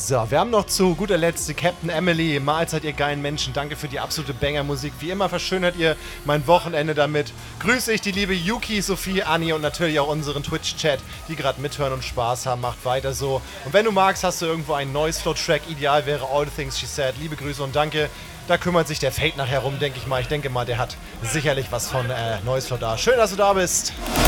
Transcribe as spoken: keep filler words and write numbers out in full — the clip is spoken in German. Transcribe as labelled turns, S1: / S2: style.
S1: So, wir haben noch zu guter Letzt die Captain Emily. Mahlzeit, ihr geilen Menschen. Danke für die absolute Banger-Musik. Wie immer verschönert ihr mein Wochenende damit. Grüße ich die liebe Yuki, Sophie, Anni und natürlich auch unseren Twitch-Chat, die gerade mithören und Spaß haben. Macht weiter so. Und wenn du magst, hast du irgendwo einen Noise Flow-Track. Ideal wäre All the Things She Said. Liebe Grüße und danke. Da kümmert sich der Fate nachher rum, denke ich mal. Ich denke mal, der hat sicherlich was von äh, Noise Flow da. Schön, dass du da bist.